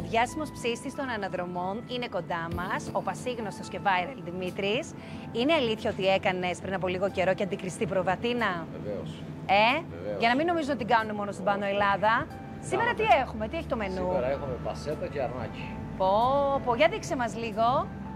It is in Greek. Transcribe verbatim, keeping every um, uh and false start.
διάσημος ψήστης των αναδρομών είναι κοντά μας, ο πασίγνωστος και viral Δημήτρης. Είναι αλήθεια ότι έκανες πριν από λίγο καιρό και αντικριστή προβατίνα? Βεβαίως. Ε, Βεβαίως. Για να μην νομίζουν ότι την κάνουν μόνο στην Πάνω Ελλάδα. Σήμερα τι έχουμε, τι έχει το μενού? Σήμερα έχουμε πασέτα και αρνάκι. Πω, πω, για δείξε μας λίγο.